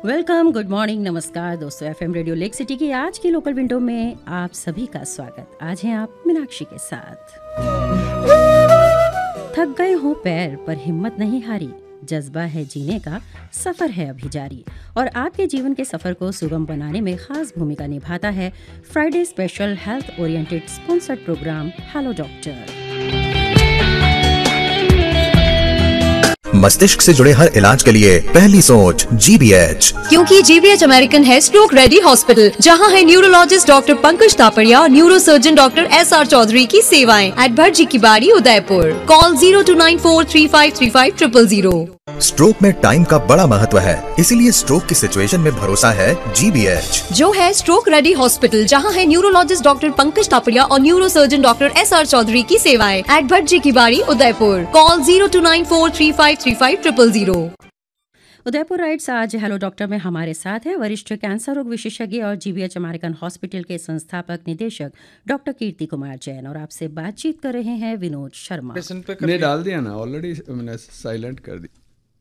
Welcome, good morning, नमस्कार दोस्तों। FM radio lake city की आज की लोकल विंडो में आप सभी का स्वागत। आज हैं आप मीनाक्षी के साथ। थक गए हो पैर पर हिम्मत नहीं हारी, जज्बा है जीने का, सफ़र है अभी जारी। और आपके जीवन के सफ़र को सुगम बनाने में खास भूमिका निभाता है Friday special health oriented sponsored programme hello doctor. मस्तिष्क से जुड़े हर इलाज के लिए पहली सोच GBH, क्योंकि GBH अमेरिकन है स्ट्रोक रेडी हॉस्पिटल, जहां है न्यूरोलॉजिस्ट डॉक्टर पंकज तापड़िया और neuro surgeon doctor SR Chaudhary की सेवाएं। एट भटजी की बाड़ी, उदयपुर। कॉल 0294353500। स्ट्रोक में टाइम का बड़ा महत्व है, इसीलिए स्ट्रोक की सिचुएशन में भरोसा है GBH, जो है स्ट्रोक रेडी हॉस्पिटल, जहां है न्यूरोलॉजिस्ट डॉक्टर पंकज तापड़िया और neuro surgeon doctor SR Chaudhary की सेवाएं। एट भटजी की बाड़ी, उदयपुर। कॉल 0294353500। उदयपुर राइट्स आज हेलो डॉक्टर में हमारे साथ है वरिष्ठ कैंसर रोग विशेषज्ञ और GBH अमेरिकन हॉस्पिटल के संस्थापक निदेशक डॉक्टर कीर्ति कुमार जैन, और आपसे बातचीत कर रहे हैं विनोद शर्मा। ने डाल दिया ना, ऑलरेडी मैंने साइलेंट कर दी।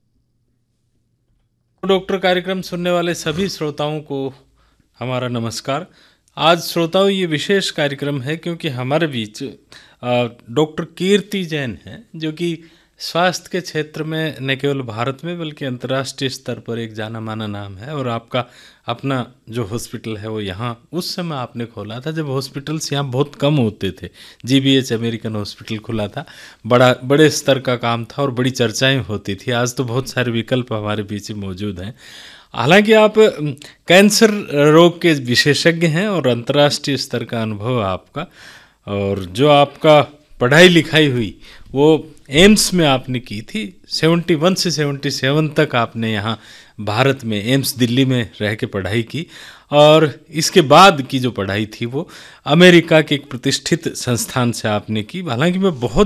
डॉक्टर कार्यक्रम सुनने वाले सभी श्रोताओं को हमारा नमस्कार। आज श्रोताओं ये विशेष कार्यक्रम है क्योंकि हमारे बीच डॉक्टर कीर्ति जैन हैं, जो कि स्वास्थ्य के क्षेत्र में न केवल भारत में बल्कि अंतर्राष्ट्रीय स्तर पर एक जाना माना नाम है। और आपका अपना जो हॉस्पिटल है वो यहाँ उस समय आपने खोला था जब हॉस्पिटल्स यहाँ बहुत कम होते थे। GBH अमेरिकन हॉस्पिटल खुला था, बड़े स्तर का काम था और बड़ी चर्चाएं होती थी। आज तो बहुत सारे विकल्प हमारे बीच मौजूद हैं। हालांकि आप कैंसर रोग के विशेषज्ञ हैं और अंतर्राष्ट्रीय स्तर का अनुभव है आपका, और जो आपका पढ़ाई लिखाई हुई वो एम्स में आपने की थी। 71 से 77 तक आपने यहाँ भारत में एम्स दिल्ली में रह के पढ़ाई की, और इसके बाद की जो पढ़ाई थी वो अमेरिका के एक प्रतिष्ठित संस्थान से आपने की। हालांकि मैं बहुत